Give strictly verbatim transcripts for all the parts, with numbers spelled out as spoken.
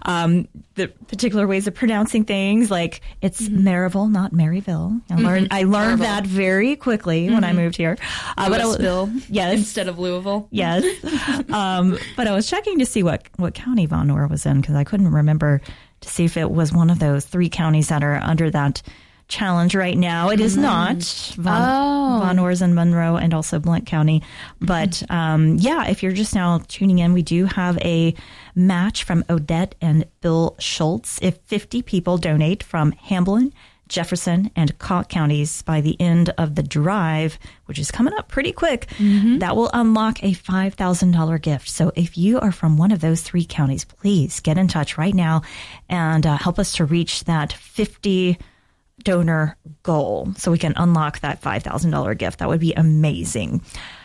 um, the particular ways of pronouncing things. Like it's mm-hmm. Maryville, not Maryville. I learned, mm-hmm. I learned that very quickly mm-hmm. when I moved here. Uh, Louisville, but I, yes, instead of Louisville. Yes. um, but I was checking to see what, what county Von Noor was in because I couldn't remember to see if it was one of those three counties that are under that challenge right now. It is mm. not. Von, oh. Von Noor's in Monroe and also Blount County. But um, yeah, if you're just now tuning in, we do have a match from Odette and Bill Schultz. If fifty people donate from Hamblin, Jefferson, and Cocke counties by the end of the drive, which is coming up pretty quick, mm-hmm. that will unlock a five thousand dollars gift. So if you are from one of those three counties, please get in touch right now and uh, help us to reach that fifty donor goal so we can unlock that five thousand dollars gift. That would be amazing.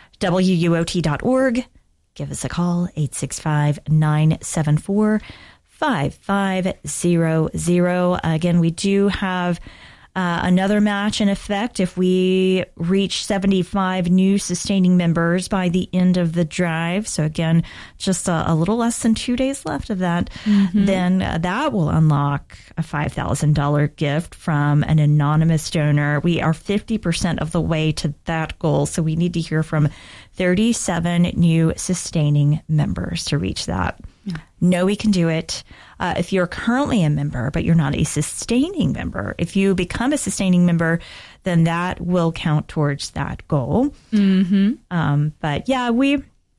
W U O T dot org. Give us a call, eight six five, nine seven four, five five zero zero. Again, we do have uh, another match in effect if we reach seventy-five new sustaining members by the end of the drive. So again, just a, a little less than two days left of that. Mm-hmm. Then uh, that will unlock a five thousand dollars gift from an anonymous donor. We are fifty percent of the way to that goal. So we need to hear from thirty-seven new sustaining members to reach that. Yeah. Know we can do it. Uh, if you're currently a member, but you're not a sustaining member, if you become a sustaining member, then that will count towards that goal. Mm-hmm. Um, but yeah, we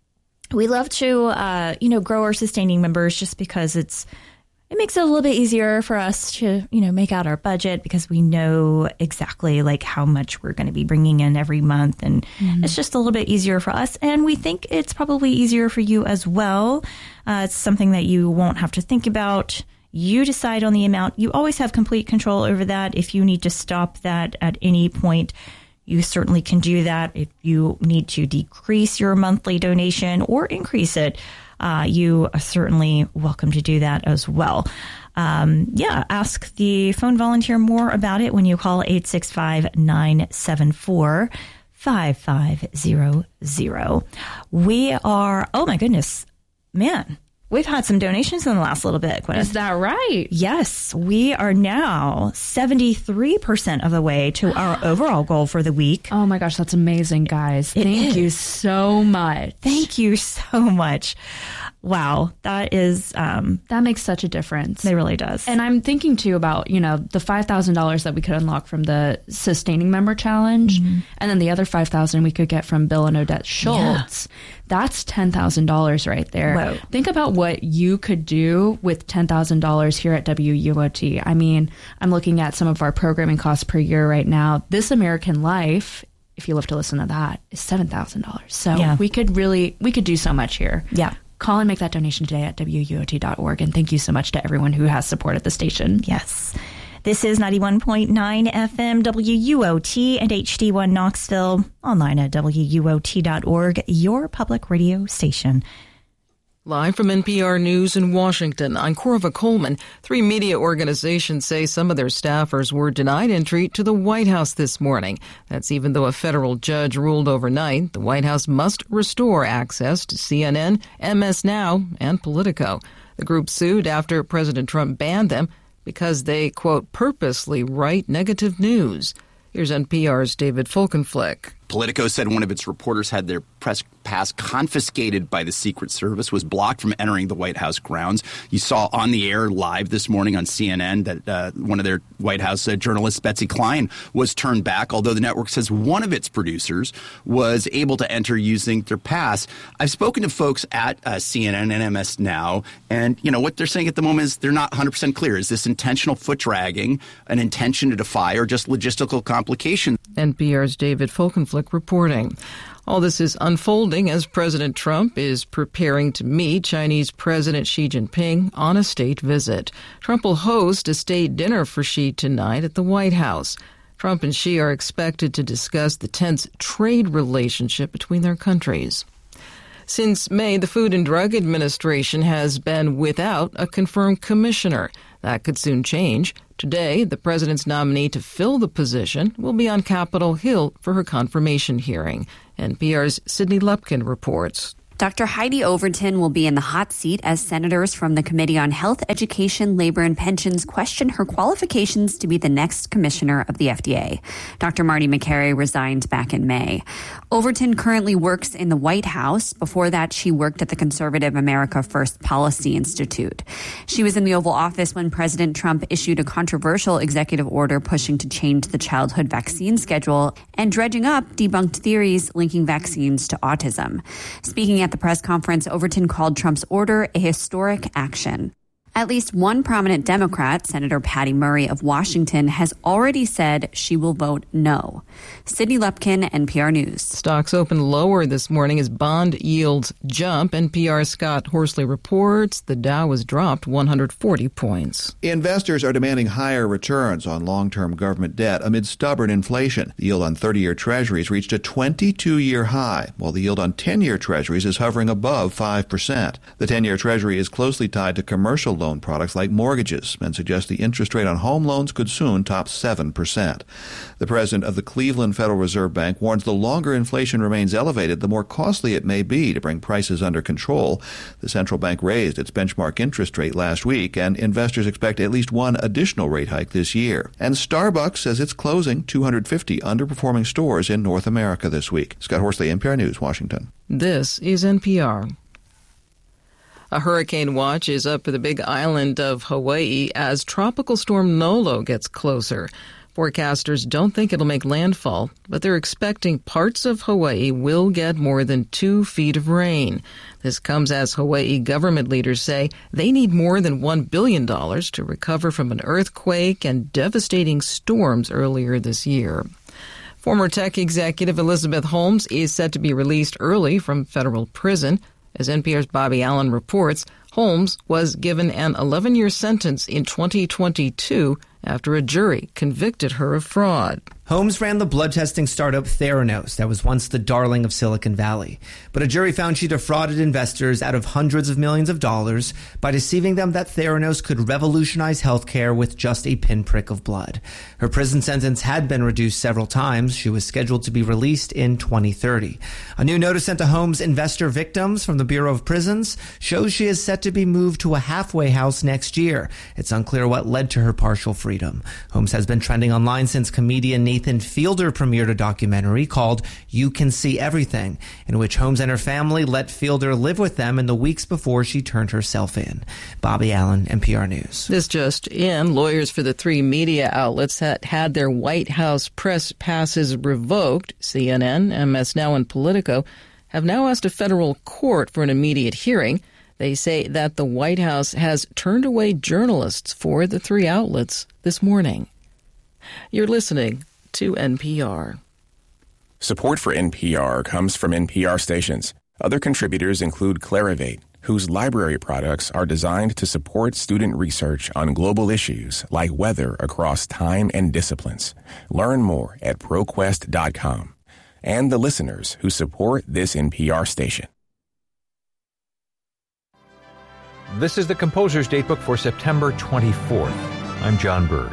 we love to uh, you know grow our sustaining members just because it's it makes it a little bit easier for us to you know make out our budget because we know exactly like how much we're going to be bringing in every month, and mm-hmm. it's just a little bit easier for us, and we think it's probably easier for you as well. Uh, it's something that you won't have to think about. You decide on the amount. You always have complete control over that. If you need to stop that at any point, you certainly can do that. If you need to decrease your monthly donation or increase it, uh, you are certainly welcome to do that as well. Um, yeah, ask the phone volunteer more about it when you call eight six five, nine seven four, five five zero zero. We are, oh my goodness, man. We've had some donations in the last little bit, Gwyneth. Is that right? Yes. We are now seventy-three percent of the way to our overall goal for the week. Oh my gosh, that's amazing, guys. It Thank is. you so much. Thank you so much. Wow. That is... Um, that makes such a difference. It really does. And I'm thinking, too, about, you know, the five thousand dollars that we could unlock from the Sustaining Member Challenge, mm-hmm. and then the other five thousand dollars we could get from Bill and Odette Schultz. Yeah. That's ten thousand dollars right there. Whoa. Think about what you could do with ten thousand dollars here at W U O T. I mean, I'm looking at some of our programming costs per year right now. This American Life, if you live to listen to that, is seven thousand dollars. So yeah. we could really, we could do so much here. Yeah. Call and make that donation today at W U O T dot org. And thank you so much to everyone who has supported the station. Yes. This is ninety-one point nine F M W U O T and H D one Knoxville, online at W U O T dot org, your public radio station. Live from N P R News in Washington, I'm Corva Coleman. Three media organizations say some of their staffers were denied entry to the White House this morning. That's even though a federal judge ruled overnight the White House must restore access to C N N, M S Now, and Politico. The group sued after President Trump banned them because they, quote, purposely write negative news. Here's N P R's David Folkenflik. Politico said one of its reporters had their press pass confiscated by the Secret Service, was blocked from entering the White House grounds. You saw on the air live this morning on C N N that uh, one of their White House uh, journalists, Betsy Klein, was turned back, although the network says one of its producers was able to enter using their pass. I've spoken to folks at uh, C N N and M S Now, and you know what they're saying at the moment is they're not one hundred percent clear. Is this intentional foot dragging, an intention to defy, or just logistical complications? N P R's David Folkenflik reporting. All this is unfolding as President Trump is preparing to meet Chinese President Xi Jinping on a state visit. Trump will host a state dinner for Xi tonight at the White House. Trump and Xi are expected to discuss the tense trade relationship between their countries. Since May, the Food and Drug Administration has been without a confirmed commissioner. That could soon change. Today, the president's nominee to fill the position will be on Capitol Hill for her confirmation hearing. N P R's Sydney Lupkin reports. Doctor Heidi Overton will be in the hot seat as senators from the Committee on Health, Education, Labor, and Pensions question her qualifications to be the next commissioner of the F D A. Doctor Marty Makary resigned back in May. Overton currently works in the White House. Before that, she worked at the conservative America First Policy Institute. She was in the Oval Office when President Trump issued a controversial executive order pushing to change the childhood vaccine schedule and dredging up debunked theories linking vaccines to autism. Speaking at the press conference, Overton called Trump's order a historic action. At least one prominent Democrat, Senator Patty Murray of Washington, has already said she will vote no. Sydney Lupkin, N P R News. Stocks opened lower this morning as bond yields jump. N P R's Scott Horsley reports the Dow was dropped one hundred forty points. Investors are demanding higher returns on long-term government debt amid stubborn inflation. The yield on thirty-year treasuries reached a twenty-two-year high, while the yield on ten-year treasuries is hovering above five percent. The ten-year treasury is closely tied to commercial loans. Loan products like mortgages and suggests the interest rate on home loans could soon top seven percent. The president of the Cleveland Federal Reserve Bank warns the longer inflation remains elevated, the more costly it may be to bring prices under control. The central bank raised its benchmark interest rate last week, and investors expect at least one additional rate hike this year. And Starbucks says it's closing two hundred fifty underperforming stores in North America this week. Scott Horsley, N P R News, Washington. This is N P R. A hurricane watch is up for the Big Island of Hawaii as Tropical Storm Nolo gets closer. Forecasters don't think it'll make landfall, but they're expecting parts of Hawaii will get more than two feet of rain. This comes as Hawaii government leaders say they need more than one billion dollars to recover from an earthquake and devastating storms earlier this year. Former tech executive Elizabeth Holmes is set to be released early from federal prison. As N P R's Bobby Allen reports, Holmes was given an eleven-year sentence in twenty twenty-two after a jury convicted her of fraud. Holmes ran the blood testing startup Theranos that was once the darling of Silicon Valley. But a jury found she defrauded investors out of hundreds of millions of dollars by deceiving them that Theranos could revolutionize healthcare with just a pinprick of blood. Her prison sentence had been reduced several times. She was scheduled to be released in twenty thirty. A new notice sent to Holmes' investor victims from the Bureau of Prisons shows she is set to be moved to a halfway house next year. It's unclear what led to her partial freedom. Holmes has been trending online since comedian Nathan Fielder premiered a documentary called You Can See Everything, in which Holmes and her family let Fielder live with them in the weeks before she turned herself in. Bobby Allen, N P R News. This just in, lawyers for the three media outlets that had their White House press passes revoked, C N N, M S Now, and Politico, have now asked a federal court for an immediate hearing. They say that the White House has turned away journalists for the three outlets this morning. You're listening to N P R. Support for N P R comes from N P R stations. Other contributors include Clarivate, whose library products are designed to support student research on global issues like weather across time and disciplines. Learn more at ProQuest dot com. And the listeners who support this N P R station. This is the Composer's Datebook for September twenty-fourth. I'm John Burge.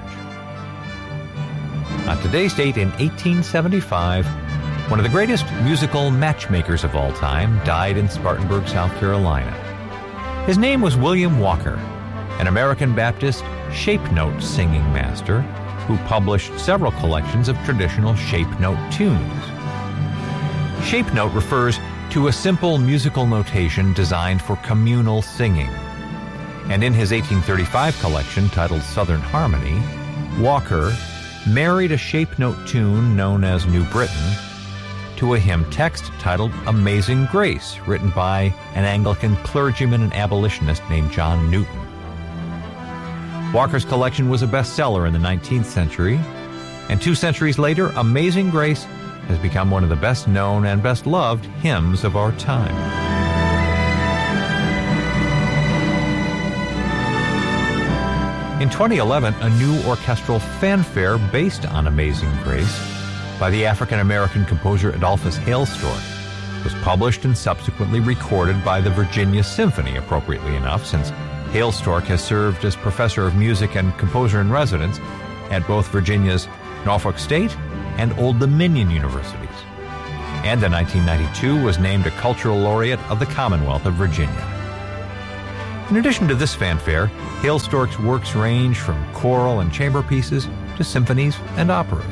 On today's date in eighteen seventy-five, one of the greatest musical matchmakers of all time died in Spartanburg, South Carolina. His name was William Walker, an American Baptist shape note singing master who published several collections of traditional shape note tunes. Shape note refers to a simple musical notation designed for communal singing. And in his eighteen thirty-five collection titled Southern Harmony, Walker married a shape note tune known as New Britain to a hymn text titled Amazing Grace, written by an Anglican clergyman and abolitionist named John Newton. Walker's collection was a bestseller in the nineteenth century, and two centuries later, Amazing Grace has become one of the best-known and best-loved hymns of our time. In twenty eleven, a new orchestral fanfare based on Amazing Grace by the African-American composer Adolphus Hailstork was published and subsequently recorded by the Virginia Symphony, appropriately enough, since Hailstork has served as professor of music and composer-in-residence at both Virginia's Norfolk State and Old Dominion universities. and in nineteen ninety-two was named a Cultural Laureate of the Commonwealth of Virginia. In addition to this fanfare, Hale Stork's works range from choral and chamber pieces to symphonies and operas.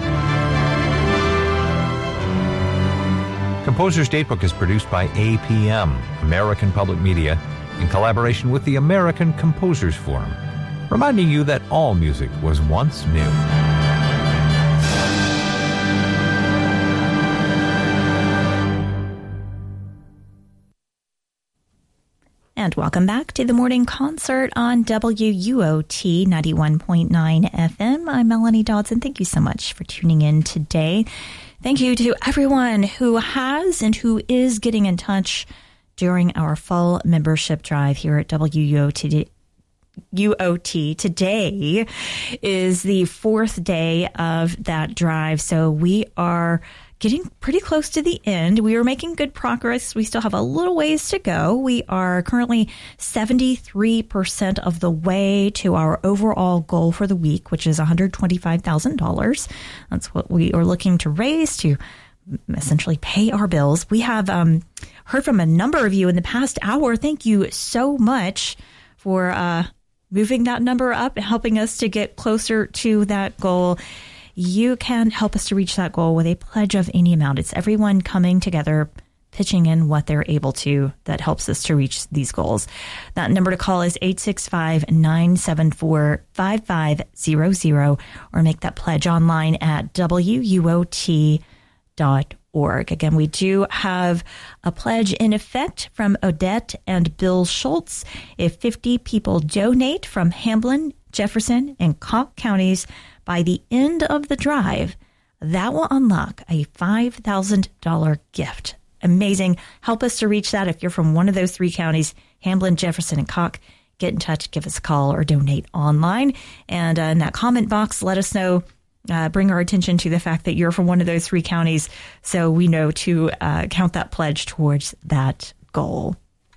Composer's Datebook is produced by A P M, American Public Media, in collaboration with the American Composers Forum, reminding you that all music was once new. And welcome back to the morning concert on W U O T ninety-one point nine F M. I'm Melanie Dodson. Thank you so much for tuning in today. Thank you to everyone who has and who is getting in touch during our fall membership drive here at W U O T. U O T. Today is the fourth day of that drive, so we are getting pretty close to the end. We are making good progress. We still have a little ways to go. We are currently seventy-three percent of the way to our overall goal for the week, which is one hundred twenty-five thousand dollars. That's what we are looking to raise to essentially pay our bills. We have um, heard from a number of you in the past hour. Thank you so much for uh, moving that number up and helping us to get closer to that goal. You can help us to reach that goal with a pledge of any amount. It's everyone coming together, pitching in what they're able to, that helps us to reach these goals. That number to call is eight six five, nine seven four, five five zero zero, or make that pledge online at W U O T dot org. Again, we do have a pledge in effect from Odette and Bill Schultz. If fifty people donate from Hamblin, Jefferson, and Cocke counties by the end of the drive, that will unlock a five thousand dollars gift. Amazing. Help us to reach that. If you're from one of those three counties, Hamblin, Jefferson, and Cocke, get in touch, give us a call, or donate online. And uh, in that comment box, let us know, uh, bring our attention to the fact that you're from one of those three counties so we know to uh, count that pledge towards that goal.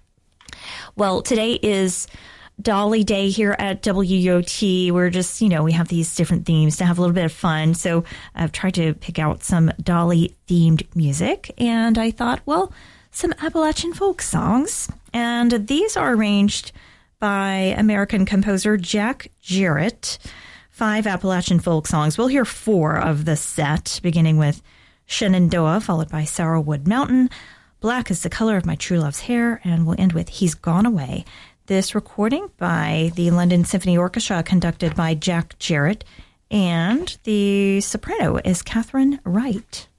Well, today is Dolly Day here at W U O T. We're just, you know, we have these different themes to have a little bit of fun. So I've tried to pick out some Dolly themed music, and I thought, well, some Appalachian folk songs. And these are arranged by American composer Jack Jarrett. Five Appalachian folk songs. We'll hear four of the set, beginning with Shenandoah, followed by Sourwood Mountain, Black is the Color of My True Love's Hair, and we'll end with He's Gone Away. This recording by the London Symphony Orchestra, conducted by Jack Jarrett, and the soprano is Catherine Wright.